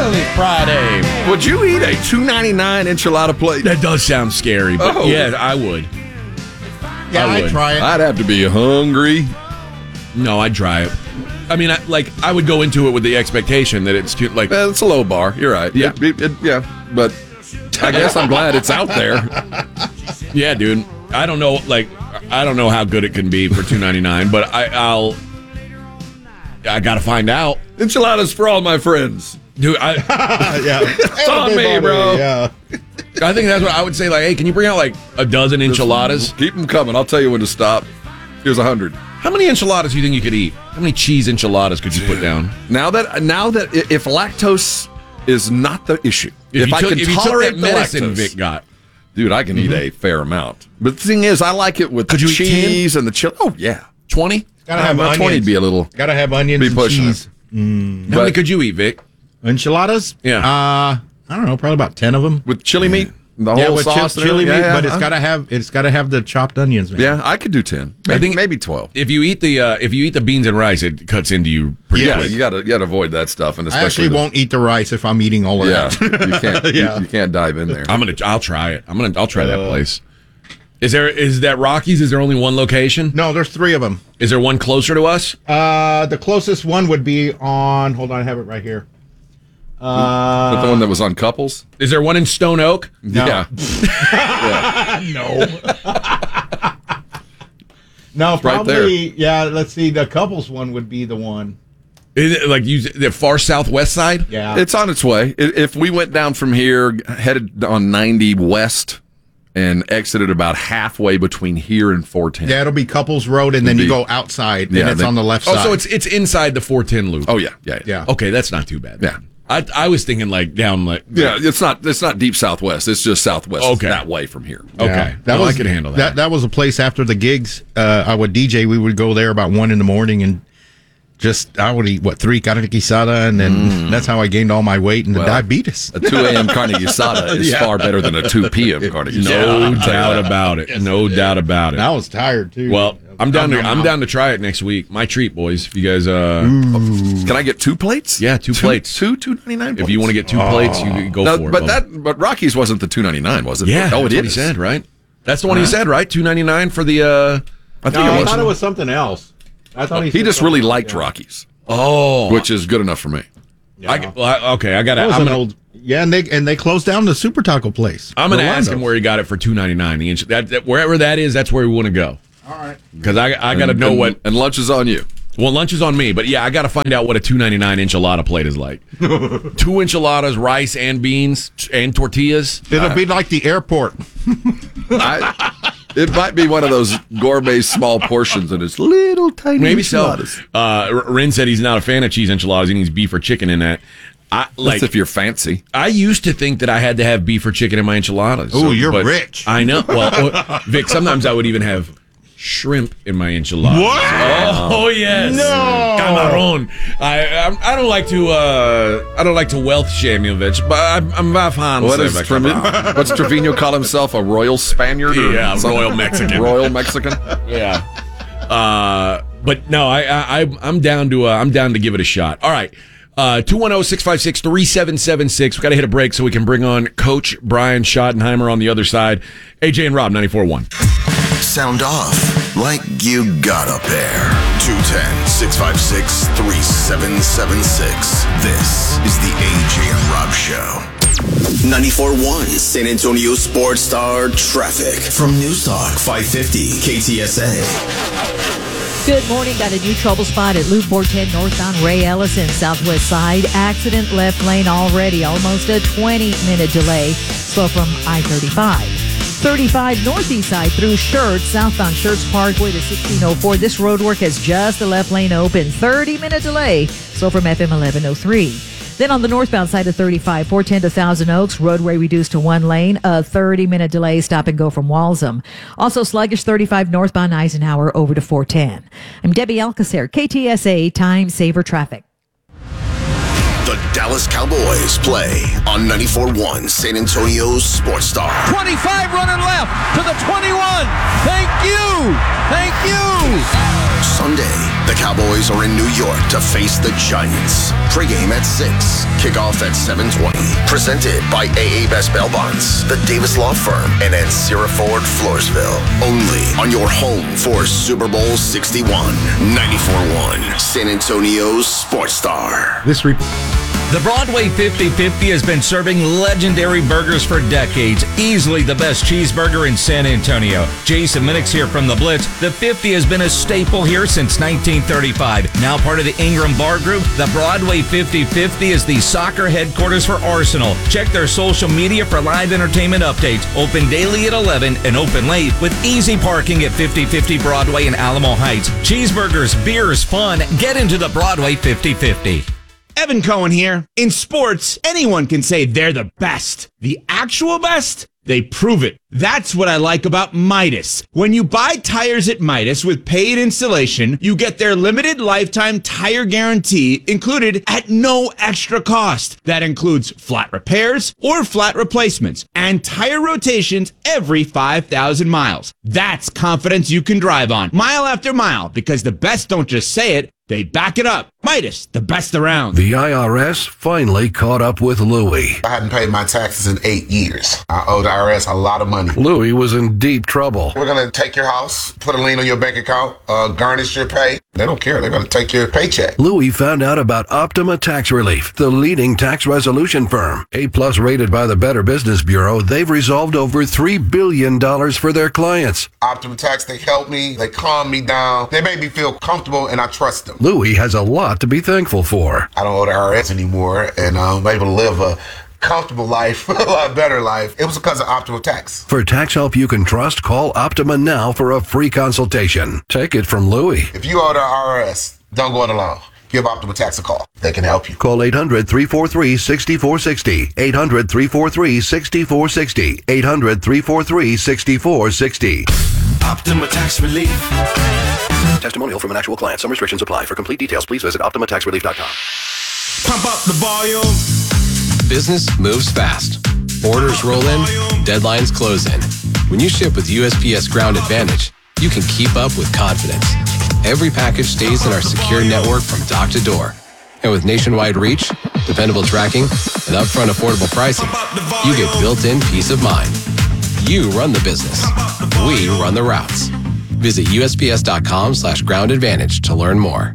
Finally Friday. Would you eat a $2.99 enchilada plate? That does sound scary, but yeah, I would. Yeah, I'd try it. I'd have to be hungry. No, I'd try it. I mean, I would go into it with the expectation that it's too, like... It's a low bar. You're right. Yeah. Yeah, but I guess I'm glad it's out there. Yeah, dude. I don't know how good it can be for $2.99, but I got to find out. Enchiladas for all my friends. Dude, It's on me, bro. Yeah. I think that's what I would say. Like, hey, can you bring out like a dozen enchiladas? Keep them coming. I'll tell you when to stop. Here's 100. How many enchiladas do you think you could eat? How many cheese enchiladas could you put down? Now that if lactose is not the issue, if I can tolerate that medicine the lactose, Vic got, dude, I can eat a fair amount. But the thing is, I like it with the you eat cheese and the chili. Oh yeah, 20? Gotta have onions. 20 would be a little. Gotta have onions Be and pushing cheese. it. How many could you eat, Vic? Enchiladas? Yeah. I don't know, probably about 10 of them. With chili meat, the whole with sauce, and chili meat, everything? but it's gotta have the chopped onions, man. Yeah, I could do 10. I think maybe 12. If you eat the beans and rice, it cuts into you pretty Yeah, quick. you gotta avoid that stuff, and I especially actually won't eat the rice if I'm eating all of that. you can't. You can't dive in there. I'll try it. I'll try that place. Is that Rockies? Is there only one location? No, there's 3 of them. Is there one closer to us? The closest one would be on. Hold on, I have it right here. But the one that was on Couples. Is there one in Stone Oak? No. Yeah. No. No, probably. Right there. Yeah, let's see. The couples one would be the one. Is it like the far southwest side? Yeah. It's on its way. If we went down from here, headed on 90 west, and exited about halfway between here and 410. Yeah, it'll be Couples Road, and then you go outside, and it's on the left side. Oh, so it's inside the 410 loop. Oh yeah. Okay, that's not too bad. Yeah. I was thinking like down like It's not deep southwest. It's just southwest. Okay. That way from here. Okay, I could handle that. That was a place after the gigs. I would DJ. We would go there about 1 a.m. and I would eat 3 carne asada, and then that's how I gained all my weight and the diabetes. A 2 a.m. carne asada is far better than a 2 p.m. carne asada. No doubt about it. No doubt about it. I was tired too. Well, I'm down to try it next week. My treat, boys. If you guys Can I get 2 plates? Yeah, 2 plates. Two $2.99. If you want to get 2 plates, you can go for it. But Rockies wasn't the $2.99, was it? Yeah, oh, that's what he said, right? That's the one he said, right? $2.99 for the. I think I thought it was something else. I thought he just really liked Rockies. Oh, which is good enough for me. Yeah. Okay, I got it. And they closed down the Super Taco place. I'm gonna ask him where he got it for $2.99. That wherever that is, that's where we want to go. All right, because I got to know what. And lunch is on you. Well, lunch is on me, but yeah, I got to find out what a $2.99 enchilada plate is like. 2 enchiladas, rice and beans and tortillas. It'll be like the airport. It might be one of those gourmet small portions, and it's little tiny enchiladas. So. Ren said he's not a fan of cheese enchiladas. He needs beef or chicken in that. That's if you're fancy. I used to think that I had to have beef or chicken in my enchiladas. Oh, you're rich. I know. Well, Vic, sometimes I would even have shrimp in my enchiladas. What? Oh yes. No. Camarón. I don't like to wealth shame you, Vic, but I'm a fan. What's Trevino call himself? A royal Spaniard? Yeah, royal Mexican. Royal Mexican. Yeah. But no, I'm down to give it a shot. All right. 210-656-3776. We got to hit a break so we can bring on Coach Brian Schottenheimer on the other side. AJ and Rob, 94.1. Sound off like you got a pair. 210-656-3776. This is the AJ and Rob Show. 94.1 San Antonio Sports Star Traffic from News Talk 550 KTSA. Good morning. Got a new trouble spot at Loop 410 northbound Ray Ellison, southwest side. Accident left lane already. Almost a 20-minute delay. Slow from I-35. 35 northeast side through Schertz, southbound Schertz Parkway to 1604. This road work has just the left lane open. 30-minute delay. Slow from FM 1103. Then on the northbound side of 35, 410 to Thousand Oaks, roadway reduced to 1 lane, a 30-minute delay, stop and go from Walsham. Also sluggish 35 northbound Eisenhower over to 410. I'm Debbie Alcacer, KTSA Time Saver Traffic. The The Dallas Cowboys play on 94.1 San Antonio's Sports Star. 25 running left to the 21. Thank you. Thank you. Sunday, the Cowboys are in New York to face the Giants. Pre-game at 6, kickoff at 7:20. Presented by AA Best Bail Bonds, the Davis Law Firm, and Ancira Ford, Floresville. Only on your home for Super Bowl 61. 94.1 San Antonio's Sports Star. The Broadway 50-50 has been serving legendary burgers for decades. Easily the best cheeseburger in San Antonio. Jason Minix here from the Blitz. The 50 has been a staple here since 1935. Now part of the Ingram Bar Group, the Broadway 50-50 is the soccer headquarters for Arsenal. Check their social media for live entertainment updates. Open daily at 11 and open late with easy parking at 50-50 Broadway in Alamo Heights. Cheeseburgers, beers, fun. Get into the Broadway 50-50. Evan Cohen here. In sports, anyone can say they're the best. The actual best? They prove it. That's what I like about Midas. When you buy tires at Midas with paid installation, you get their limited lifetime tire guarantee included at no extra cost. That includes flat repairs or flat replacements and tire rotations every 5,000 miles. That's confidence you can drive on mile after mile, because the best don't just say it, they back it up. Midas, the best around. The IRS finally caught up with Louie. I hadn't paid my taxes in 8 years. I owed the IRS a lot of money. Louie was in deep trouble. We're going to take your house, put a lien on your bank account, garnish your pay. They don't care. They're going to take your paycheck. Louie found out about Optima Tax Relief, the leading tax resolution firm. A+ rated by the Better Business Bureau, they've resolved over $3 billion for their clients. Optima Tax, they helped me. They calmed me down. They made me feel comfortable, and I trust them. Louie has a lot to be thankful for. I don't owe the IRS anymore, and I'm able to live a comfortable life, a lot better life. It was because of Optima Tax. For tax help you can trust, call Optima now for a free consultation. Take it from Louie. If you owe the IRS, don't go it alone. Give Optima Tax a call. They can help you. Call 800-343-6460. 800-343-6460. 800-343-6460. Optima Tax Relief. Testimonial from an actual client. Some restrictions apply. For complete details, please visit OptimaTaxRelief.com. Pump up the volume. Business moves fast. Orders roll in, deadlines close in. When you ship with USPS Ground Advantage, you can keep up with confidence. Every package stays in our secure network from dock to door. And with nationwide reach, dependable tracking, and upfront affordable pricing, you get built-in peace of mind. You run the business. We run the routes. Visit USPS.com/Ground Advantage to learn more.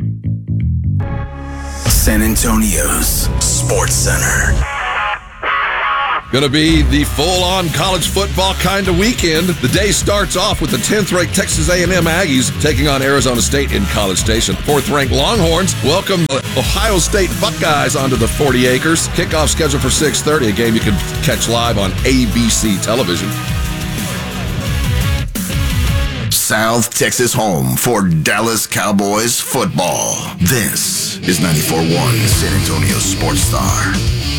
San Antonio's Sports Center. Going to be the full-on college football kind of weekend. The day starts off with the 10th-ranked Texas A&M Aggies taking on Arizona State in College Station. 4th-ranked Longhorns welcome the Ohio State Buckeyes onto the 40 acres. Kickoff scheduled for 6:30, a game you can catch live on ABC television. South Texas home for Dallas Cowboys football. This is 94.1 San Antonio Sports Star.